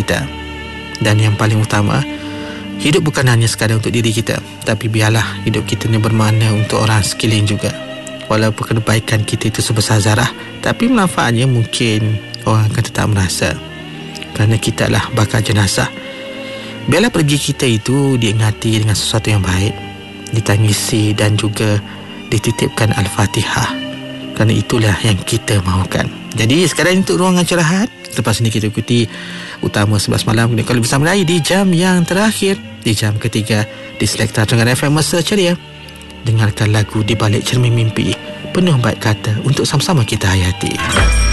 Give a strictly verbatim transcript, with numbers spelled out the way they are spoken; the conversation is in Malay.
kita. Dan yang paling utama, hidup bukan hanya sekadar untuk diri kita, tapi biarlah hidup kita ni bermakna untuk orang sekeliling juga. Walaupun kebaikan kita itu sebesar zarah, tapi manfaatnya mungkin orang akan tetap merasa, kerana kita adalah bakal jenazah. Biarlah pergi kita itu diingati dengan sesuatu yang baik, ditangisi dan juga dititipkan Al-Fatihah, kerana itulah yang kita mahukan. Jadi sekarang untuk ruangan cerahat, lepas ini kita ikuti utama sebelas malam. Kalau bisa meraih di jam yang terakhir, di jam ketiga di Selekta Terengganu F M Masa Ceria. Dengarkan lagu Di Balik Cermin Mimpi, penuh baik kata untuk sama-sama kita hayati.